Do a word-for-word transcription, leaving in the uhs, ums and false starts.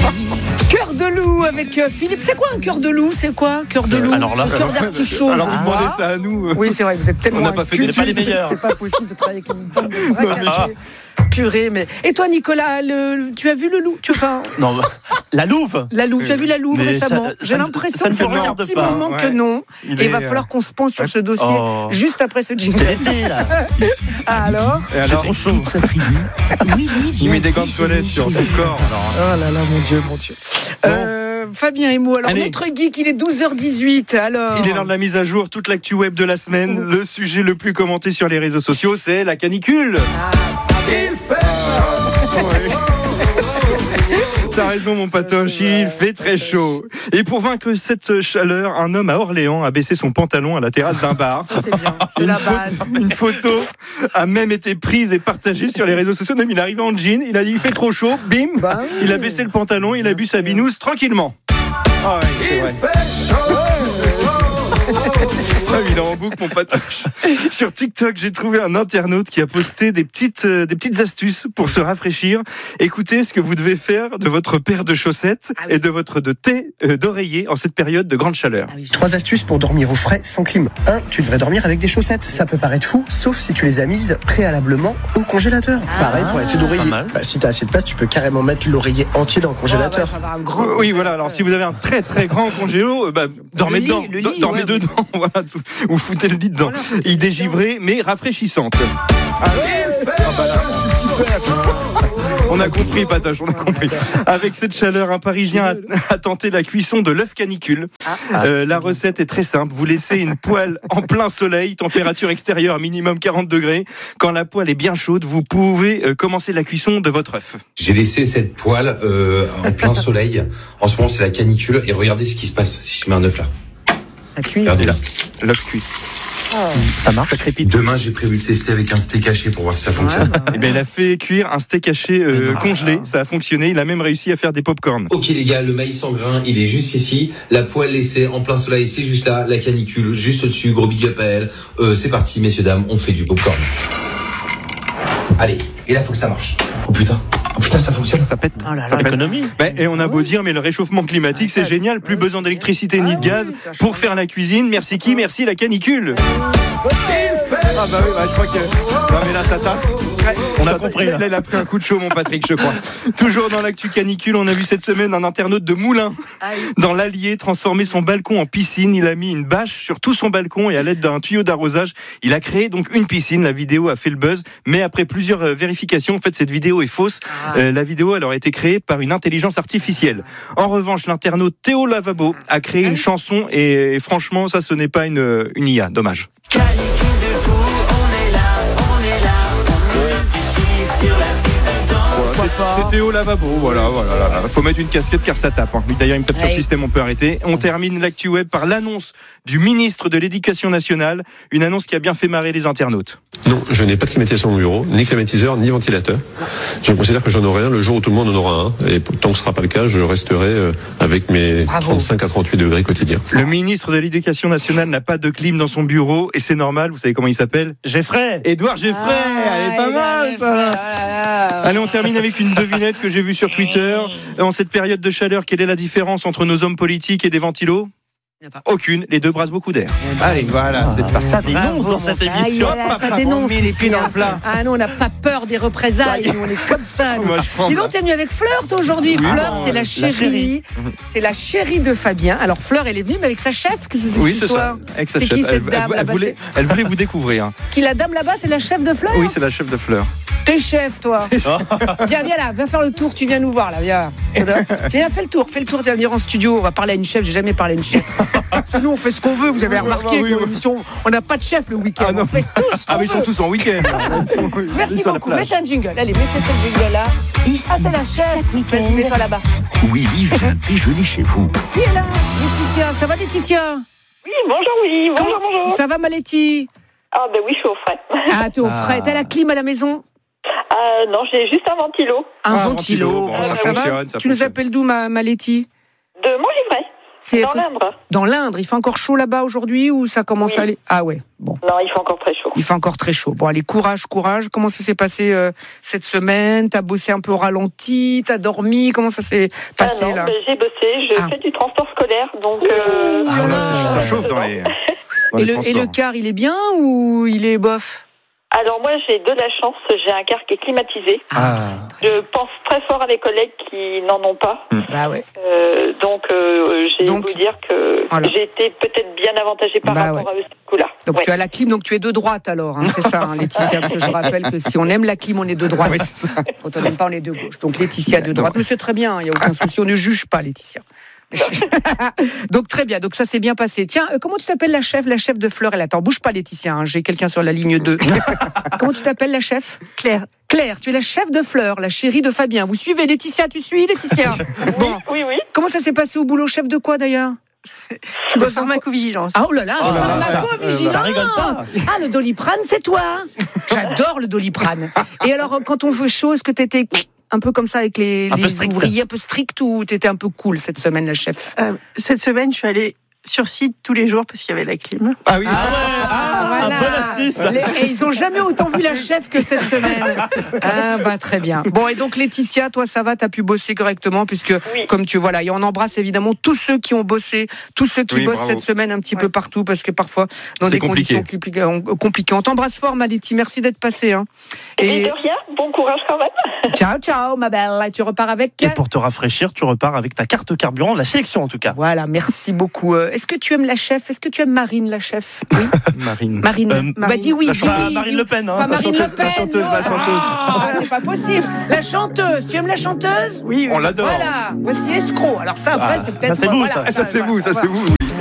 Cœur de loup avec euh, Philippe. C'est quoi un cœur de loup? C'est quoi cœur de loup? Alors là, un cœur d'artichaut. Alors vous Ah. demandez ça à nous. Oui, c'est vrai, vous êtes tellement. On n'a pas fait des incultes, pas les meilleurs. C'est pas possible de travailler avec une bande de vrais cachets. Purée, mais. Et toi, Nicolas, le... tu as vu le loup? Tu... Enfin, non, la Louve. la Louve, tu as vu la Louve Mais récemment? ça- J'ai ça ne- l'impression ça ne que ça me fait un regarde petit pas. moment que Ouais. non. Il Et il va est, falloir qu'on se penche sur ce dossier Oh. juste après ce C'est jingle. l'été, là. Ah, alors? Et alors, trop chaud. il met des gants de toilette sur son corps. Alors, Oh là là, mon Dieu, mon Dieu. Euh, Fabien et moi, alors Allez. notre geek, il est douze heures dix-huit, alors. il est l'heure de la mise à jour, toute l'actu web de la semaine. Le sujet le plus commenté sur les réseaux sociaux, c'est la canicule. Il fait T'as raison mon patoche, il fait très chaud. Et pour vaincre cette chaleur, un homme à Orléans a baissé son pantalon à la terrasse d'un bar. Ça, c'est bien, c'est Une, la photo, base. une photo a même été prise et partagée sur les réseaux sociaux. Même il est arrivé en jean, il a dit il fait trop chaud, bim, Bah oui. il a baissé le pantalon, il a bu sa binouse tranquillement. Ah ouais, c'est vrai. Ah oui, il est en boucle mon patoche. Sur TikTok, j'ai trouvé un internaute qui a posté des petites, euh, des petites astuces pour se rafraîchir. Écoutez ce que vous devez faire de votre paire de chaussettes Ah oui. et de votre de thé euh, d'oreiller en cette période de grande chaleur. Ah oui, je- Trois astuces pour dormir au frais sans clim. un. Tu devrais dormir avec des chaussettes. Ça peut paraître fou, sauf si tu les as mises préalablement au congélateur. Pareil pour la tête d'oreiller. pas mal. Bah, si t'as assez de place, tu peux carrément mettre l'oreiller entier dans le congélateur. Oh, bah, il va falloir un grand Euh, Oui, voilà. Alors, si vous avez un très très grand congélo, euh, bah, dormez lit, dedans, le lit, Do- dormez ouais, dedans, voilà, tout- ou foutez le lit dedans. Voilà, foutez le lit Idée givrée, mais rafraîchissante. Ah, ah, bah là, on a compris, Patoche, on a compris. Avec cette chaleur, un Parisien a, a tenté la cuisson de l'œuf canicule. Euh, la recette est très simple. Vous laissez une poêle en plein soleil, température extérieure minimum quarante degrés. Quand la poêle est bien chaude, vous pouvez euh, commencer la cuisson de votre œuf. J'ai laissé cette poêle euh, en plein soleil. En ce moment, c'est la canicule. Et regardez ce qui se passe si je mets un œuf là. La cuire. Regardez là. L'œuf cuit. Ça marche. Ça crépite. Demain, j'ai prévu de tester avec un steak haché pour voir si ça fonctionne. Eh ben, il a fait cuire un steak haché euh, congelé. Ça a fonctionné. Il a même réussi à faire des pop-corn. Ok les gars, le maïs en grain, il est juste ici. La poêle laissée en plein soleil, c'est juste là. La canicule, juste au-dessus. Gros big up à elle. Euh, c'est parti, messieurs, dames, on fait du popcorn. Allez, et là, faut que ça marche. Oh putain, oh putain, ça fonctionne. Ça pète. Oh là là. Ça pète. L'économie. Ben, et on a beau dire, mais le réchauffement climatique, c'est génial. Plus besoin d'électricité ni de gaz pour faire la cuisine. Merci qui? Merci la canicule. Ah bah oui, bah, je crois que... Non mais là, ça tape. On a Ça- compris, Là, là. il a pris un coup de chaud, mon Patrick, je crois. Toujours dans l'actu canicule, on a vu cette semaine un internaute de Moulins, Ah oui. dans l'Allier, transformer son balcon en piscine. Il a mis une bâche sur tout son balcon et à l'aide d'un tuyau d'arrosage, il a créé donc une piscine. La vidéo a fait le buzz, mais après plusieurs euh, vérifications, en fait, cette vidéo est fausse. Ah. Euh, la vidéo, elle aurait été créée par une intelligence artificielle. En revanche, l'internaute Théo Lavabo a créé une chanson et, et franchement, ça, ce n'est pas une, une I A. Dommage. C'est Théo Lavabo, voilà, voilà, voilà. Faut mettre une casquette car ça tape. Hein. D'ailleurs, il me tape sur le Allez. système, on peut arrêter. On termine l'actu web par l'annonce du ministre de l'Éducation nationale, une annonce qui a bien fait marrer les internautes. Non, je n'ai pas de climatisation dans mon bureau, ni climatiseur, ni ventilateur. Je considère que j'en aurai un le jour où tout le monde en aura un. Et tant que ce ne sera pas le cas, je resterai euh, avec mes Bravo. trente-cinq à trente-huit degrés quotidiens. Le ministre de l'Éducation nationale n'a pas de clim dans son bureau et c'est normal. Vous savez comment il s'appelle? Geffray. Édouard Geffray. Elle est pas mal, ça. Allez, on termine avec une devinette que j'ai vue sur Twitter. En cette période de chaleur, quelle est la différence entre nos hommes politiques et des ventilos? Il y en a pas. Aucune, les deux brassent beaucoup d'air. Allez, voilà, c'est pas Ça dénonce dans cette Ah, émission. il y a- Hop, ça hop, dénonce on met les ici, pieds dans hein. le plat. Ah non, on n'a pas peur des représailles, nous, on est comme ça. nous. Moi, je prends Dis ça. donc, t'es venu avec Fleur, toi, aujourd'hui. Fleur, c'est la chérie. chérie. C'est la chérie de Fabien. Alors, Fleur, elle est venue, mais avec sa chef. Qu'est-ce que c'est Oui, cette c'est ça. histoire? Avec sa C'est chef. qui cette Elle- dame elle, elle là-bas, voulait, elle voulait vous découvrir. hein. Qui la dame là-bas, c'est la chef de Fleur? Oui, c'est la chef de Fleur. T'es chef, toi. Viens, viens là, viens faire le tour, tu viens nous voir là, viens. Tu viens, fais le tour, fais le tour, tu vas venir en studio, on va parler à une chef, j'ai jamais parlé à une chef. Parce que nous, on fait ce qu'on veut, vous avez remarqué, oui, que oui. l'émission, on n'a pas de chef le week-end, Ah, non. on fait tout ce qu'on Ah, mais ils sont veut. tous en week-end. Ils Merci sont à la beaucoup, plage. mettez un jingle, allez, mettez ce jingle là. Ici, Ah, c'est la chef, chaque week-end. vas-y, mets-toi là-bas. Willy vient déjeuner chez vous. Qui est là? Laetitia, ça va Laetitia? Oui, bonjour, oui, bonjour, Comment- bonjour. Ça va ma Letty? Ah, ben oui, je suis au frais. Ah, t'es au frais, t'as la clim à la maison? Euh, non, j'ai juste un ventilo Un Ah, ventilo, ventilo, bon, ça va fonctionne, ça Tu nous fonctionne. appelles d'où ma, ma Letty? de Montgivray. C'est Dans que- l'Indre. dans l'Indre. Il fait encore chaud là-bas aujourd'hui ou ça commence Oui. à aller? Ah ouais, bon. Non, il fait encore très chaud. Il fait encore très chaud. Bon, allez, courage, courage. Comment ça s'est passé euh, cette semaine? T'as bossé un peu au ralenti? T'as dormi? Comment ça s'est passé ah non, là? ben, j'ai bossé, je Ah. fais du transport scolaire, donc... Euh, Ah, là, ça, ça euh, chauffe dans les. dans Et les le, et le transports. car, il est bien ou il est bof? Alors moi, j'ai de la chance, j'ai un car qui est climatisé. Ah. Je pense très fort à mes collègues qui n'en ont pas. Bah ouais. Euh, donc, euh, j'ai Donc, vous dire que voilà. j'ai été peut-être bien avantagée par Bah rapport à eux, ce coup-là. Donc Ouais. tu as la clim, donc tu es de droite alors, hein, c'est ça, hein, Laetitia, parce que je rappelle que si on aime la clim, on est de droite. Oui, c'est ça. Quand on n'aime pas, on est de gauche. Donc Laetitia de droite, mais c'est très bien, il n'y a aucun souci, on ne juge pas Laetitia. Donc très bien, donc ça s'est bien passé. Tiens, euh, comment tu t'appelles la chef, la chef de Fleur? Elle attend, bouge pas Laetitia, hein, j'ai quelqu'un sur la ligne deux. Comment tu t'appelles la chef? Claire. Claire, tu es la chef de Fleur, la chérie de Fabien. Vous suivez Laetitia, tu suis Laetitia? Bon, Oui, oui. comment ça s'est passé au boulot? Chef de quoi d'ailleurs? Tu bosses en Pharmacovigilance. Ah oh là là, Oh là là, pharmacovigilance. ça- ça rigole pas. Ah, le Doliprane, c'est toi. J'adore le Doliprane. Et alors, quand on fait chaud, est-ce que t'étais un peu comme ça avec les, Un peu les strict. ouvriers, un peu strict, ou t'étais un peu cool cette semaine, la chef? Euh, cette semaine, je suis allée sur site tous les jours parce qu'il y avait la clim. Ah oui. Ah, voilà. bonne astuce. Les- et ils ont jamais autant vu la chef que cette semaine. Ah bah très bien. Bon, et donc Laetitia, toi ça va, t'as pu bosser correctement puisque Oui. comme tu voilà, et on embrasse évidemment tous ceux qui ont bossé, tous ceux qui Oui, bossent bravo. cette semaine un petit peu partout parce que parfois dans C'est des compliqué. conditions compliquées. on- compliquées. On t'embrasse fort, ma Laetitia. Merci d'être passée. Hein. Et, Et de rien, bon courage quand même. ciao ciao ma belle. Et tu repars avec. Et pour te rafraîchir, tu repars avec ta carte carburant, la sélection en tout cas. Voilà, merci beaucoup. Euh, Est-ce que tu aimes la chef? Est-ce que tu aimes Marine la chef? Oui. Marine. Marine. Euh, bah dis oui. la dis ch- oui, Marine dis Le oui. Pen, hein. Pas La Marine chanteuse, Le Pen. la chanteuse, la non. chanteuse. Ah, c'est pas possible. La chanteuse. Tu aimes la chanteuse? Oui, On l'adore. Voilà. Voici escroc. Alors ça après Ah, c'est peut-être ça, c'est moi. vous, Voilà. ça. Ah, ça c'est vous, ça c'est Voilà. vous.